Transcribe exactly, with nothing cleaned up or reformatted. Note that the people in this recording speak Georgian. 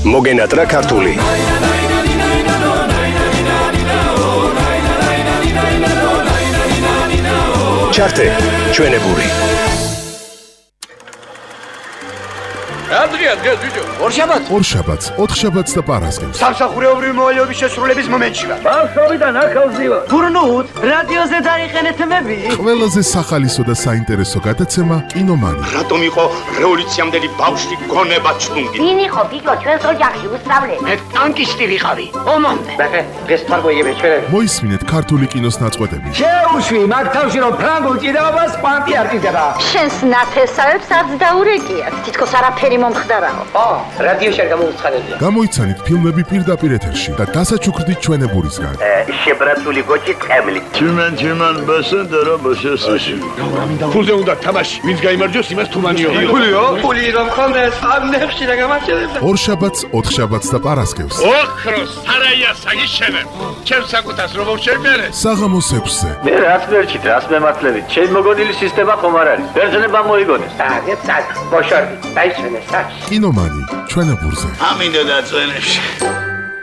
მოგენატრა ქართული. ჩარტე ჩვენებური. Andrea, Andrea, video. ორშაბათს ორშაბათს, ოთხშაბათს და პარასკევს. სამსახურეობრივი მოვალეობის შესრულების მომენტში ვარ. ბავშვობიდან ახალზევა. გურნუთ, რადიოზე დაიხენეთ მები. ყველაზე სახალისო და საინტერესო გადაცემა კინომანი. რატომ იყო რევოლუციამდელი ბავშვი გონება ჩუნგი? ვინ იყო ბიჭო ჩვენს ოჯახში უსწავლე? მე ტანკისტი ვიყავი. ომამდე. ბახე, დღეს თარგოიები ჩვენები. მოისმინეთ ქართული კინოს ნაწყვეტები. შეუშვი, მაგ თავში რომ ფრანგულ ჭიდაობას კვანტი არ ჭირდება. შენს ნათესავებს არც დაურეკიათ. თითქოს არაფერი მომხდარაო. ო, რადიოში არ გამოუცხადებია. გამოიცანით ფილმები პირდაპირ ეთერში და დასაჩუქრდით ჩვენებურისგან. შებრაცული გოჭი წემლი. Чиман чиман басендера басесაში. ფულზე უნდა თამაში. ვინც გაიმარჯვოს, იმას თუმანიო. ფულიო? ფული რომ ხონდეს, ამ ნებში რა გამარჯვებდა. ორშაბათს, ოთხშაბათს და პარასკევს. ოქროს სარაია საგიშენე. ჩემს საკუთას რომ შევმერე. საღამოს ექვსზე. მე რაც მერჩით, რაც მემართლებით. ჩემ მოგონილი სისტემა ხომ არ არის. ბერძნება მოიგონეს. აგეთ სად, ბოშორდი, დაიშვენე სად. კინომანი ჩვენებურზე. ამინდა დაწვენებში.